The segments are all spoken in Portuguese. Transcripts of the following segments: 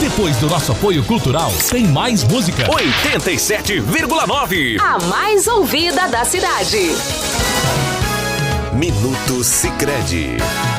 Depois do nosso apoio cultural, tem mais música. 87,9. A mais ouvida da cidade. Minuto Sicredi.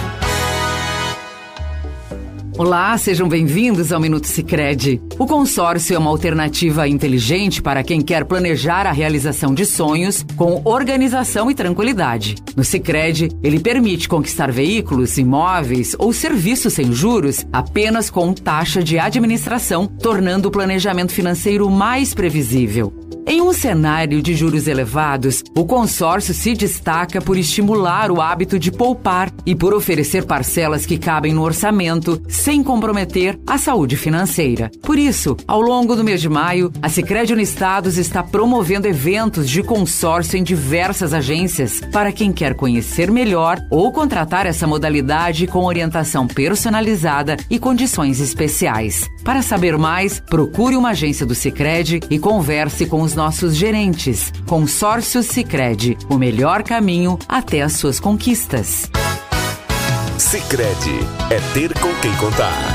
Olá, sejam bem-vindos ao Minuto Sicredi. O consórcio é uma alternativa inteligente para quem quer planejar a realização de sonhos com organização e tranquilidade. No Sicredi, ele permite conquistar veículos, imóveis ou serviços sem juros apenas com taxa de administração, tornando o planejamento financeiro mais previsível. Em um cenário de juros elevados, o consórcio se destaca por estimular o hábito de poupar e por oferecer parcelas que cabem no orçamento, sem comprometer a saúde financeira. Por isso, ao longo do mês de maio, a Sicredi Unistados está promovendo eventos de consórcio em diversas agências para quem quer conhecer melhor ou contratar essa modalidade com orientação personalizada e condições especiais. Para saber mais, procure uma agência do Sicredi e converse com os nossos gerentes. Consórcio Sicredi, o melhor caminho até as suas conquistas. Sicredi é ter com quem contar.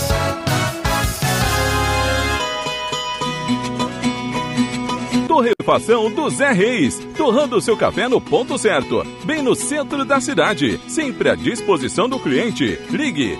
Torrefação do Zé Reis, torrando seu café no ponto certo, bem no centro da cidade, sempre à disposição do cliente. Ligue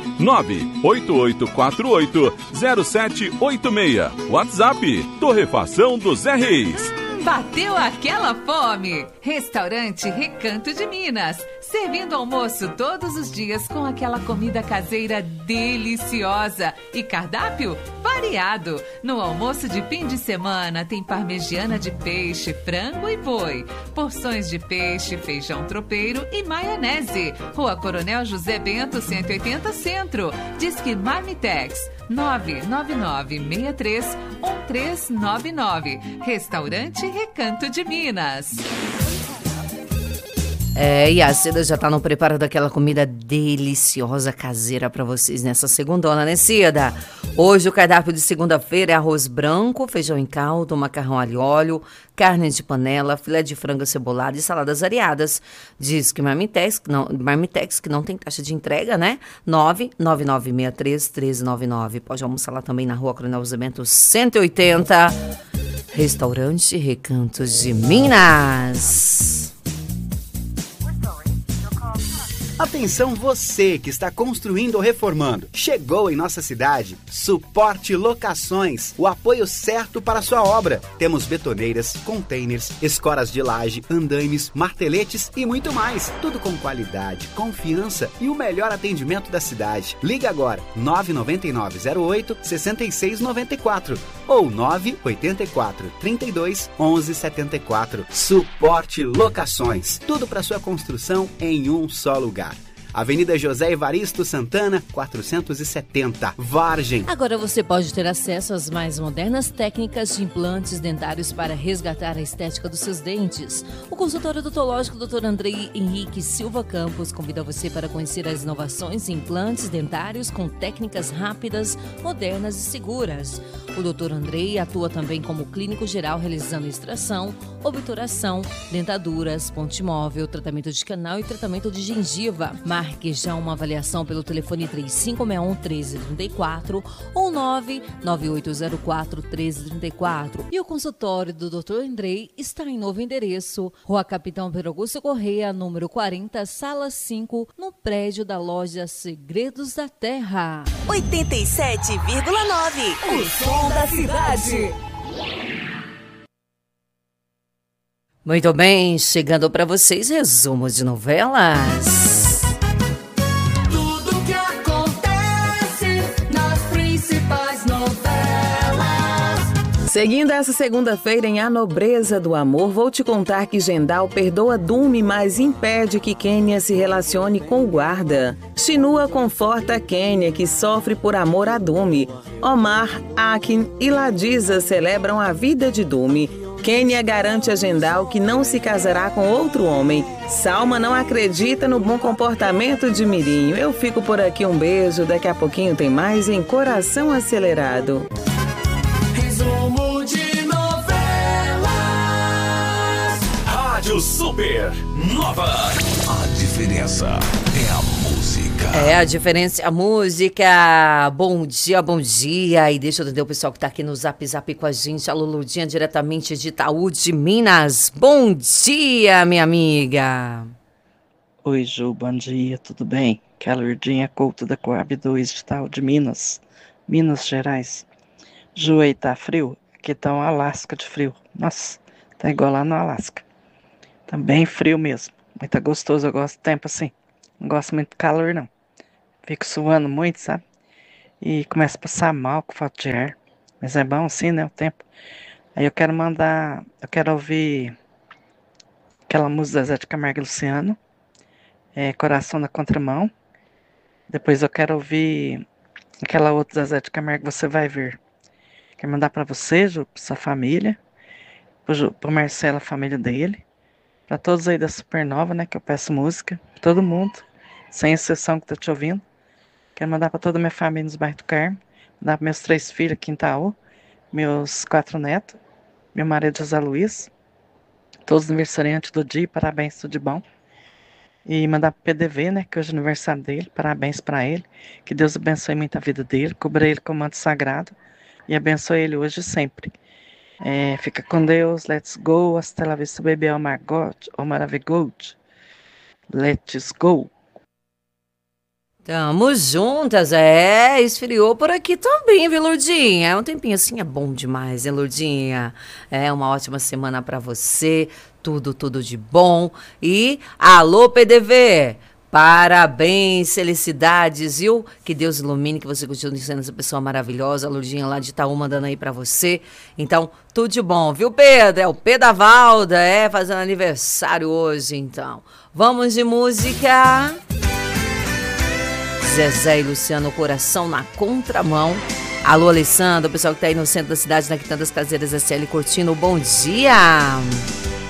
988480786. WhatsApp Torrefação do Zé Reis. Bateu aquela fome? Restaurante Recanto de Minas, servindo almoço todos os dias com aquela comida caseira deliciosa e cardápio variado. No almoço de fim de semana tem parmegiana de peixe, frango e boi, porções de peixe, feijão tropeiro e maionese. Rua Coronel José Bento, 180 Centro. Disque Marmitex 999631399. Restaurante Recanto de Minas. E a Cida já tá no preparo daquela comida deliciosa caseira para vocês nessa segundona, né, Cida? Hoje o cardápio de segunda-feira é arroz branco, feijão em caldo, macarrão alho e óleo, carne de panela, filé de frango cebolado e saladas variadas. Diz que Marmitex, que não tem taxa de entrega, né? 999631399. Pode almoçar lá também na Rua Coronel José Bento 180. Restaurante Recanto de Minas. Atenção você que está construindo ou reformando. Chegou em nossa cidade Suporte Locações, o apoio certo para a sua obra. Temos betoneiras, containers, escoras de laje, andaimes, marteletes e muito mais. Tudo com qualidade, confiança e o melhor atendimento da cidade. Liga agora 99908-6694 ou 984-32-1174. Suporte Locações. Tudo para sua construção em um só lugar. Avenida José Evaristo Santana, 470, Vargem. Agora você pode ter acesso às mais modernas técnicas de implantes dentários para resgatar a estética dos seus dentes. O consultório odontológico Dr. Andrei Henrique Silva Campos convida você para conhecer as inovações em implantes dentários com técnicas rápidas, modernas e seguras. O Dr. Andrei atua também como clínico geral, realizando extração, obturação, dentaduras, ponte móvel, tratamento de canal e tratamento de gengiva. Marque já uma avaliação pelo telefone 3561-1334 ou 99804-1334. E o consultório do Dr. Andrei está em novo endereço, Rua Capitão Pedro Augusto Correia, número 40, sala 5, no prédio da loja Segredos da Terra. 87,9. O som da cidade. Muito bem, chegando para vocês resumo de novelas. Tudo que acontece nas principais novelas. Seguindo essa segunda-feira em A Nobreza do Amor, vou te contar que Gendal perdoa Dumi, mas impede que Kênia se relacione com o guarda. Shinua conforta Kênia, que sofre por amor a Dumi. Omar, Akin e Ladisa celebram a vida de Dumi. Kênia garante a Gendal que não se casará com outro homem. Salma não acredita no bom comportamento de Mirinho. Eu fico por aqui, um beijo. Daqui a pouquinho tem mais em Coração Acelerado. Resumo de novelas. Rádio Super Nova. A diferença é a música. música. É, a diferença é a música. Bom dia, bom dia. E deixa eu atender o pessoal que tá aqui no Zap Zap com a gente. A Luludinha, diretamente de Itaú de Minas. Bom dia, minha amiga. Oi, Ju, bom dia, tudo bem? Que é a Lourdinha Couto da Coab 2 de Itaú de Minas, Minas Gerais. Ju, aí tá frio? Aqui tá um Alasca de frio. Nossa, tá igual lá no Alasca. Tá bem frio mesmo, mas tá gostoso, eu gosto do tempo assim. Não gosto muito de calor, não. Fico suando muito, sabe? E começo a passar mal com falta de ar. Mas é bom assim, né, o tempo. Aí eu quero ouvir aquela música da Zé de Camargo e Luciano, Coração na Contramão. Depois eu quero ouvir aquela outra da Zé de Camargo, Você Vai Ver. Quero mandar pra você, Ju, pra sua família, pro Marcelo, a família dele, pra todos aí da Supernova, né, que eu peço música, todo mundo, sem exceção que tá te ouvindo. Quero mandar pra toda a minha família nos bairros do Carmo, mandar pros meus 3 filhos aqui em Itaú, meus 4 netos, meu marido José Luiz, todos os aniversariantes do dia, parabéns, tudo de bom. E mandar pro PDV, né, que hoje é o aniversário dele, parabéns pra ele, que Deus abençoe muito a vida dele, cubra ele com o manto sagrado e abençoe ele hoje e sempre. Fica com Deus, let's go, hasta la vista, baby, oh my God, oh maravilhoso, let's go. Tamo juntas, esfriou por aqui também, viu, Lourdinha? É um tempinho assim, é bom demais, hein, Lourdinha? É uma ótima semana pra você, tudo de bom. E, alô, PDV, parabéns, felicidades, viu? Que Deus ilumine, que você continue sendo essa pessoa maravilhosa. A Lourdinha lá de Itaú mandando aí pra você. Então, tudo de bom, viu, Pedro? É o Pedro da Valda, fazendo aniversário hoje, então. Vamos de música. Zezé e Luciano, Coração na Contramão. Alô, Alessandro, o pessoal que tá aí no centro da cidade, na Quitanda das Caseiras SL, curtindo. Bom dia!